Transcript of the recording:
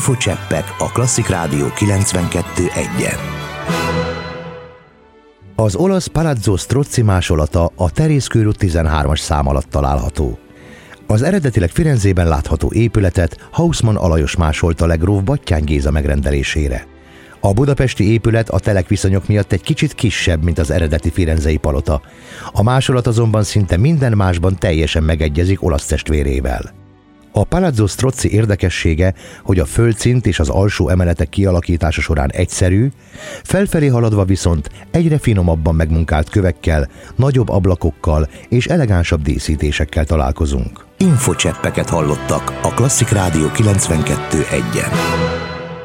Infocseppek a Klasszik Rádió 92.1-en. Az olasz Palazzo Strozzi másolata a Terész körút 13-as szám alatt található. Az eredetileg Firenzében látható épületet Haussmann Alajos másolta le gróf Batthyány Géza megrendelésére. A budapesti épület a telekviszonyok miatt egy kicsit kisebb, mint az eredeti firenzei palota. A másolat azonban szinte minden másban teljesen megegyezik olasz testvérével. A Palazzo Strozzi érdekessége, hogy a földszint és az alsó emeletek kialakítása során egyszerű, felfelé haladva viszont egyre finomabban megmunkált kövekkel, nagyobb ablakokkal és elegánsabb díszítésekkel találkozunk. Infocseppeket hallottak a Klasszik Rádió 92.1-en.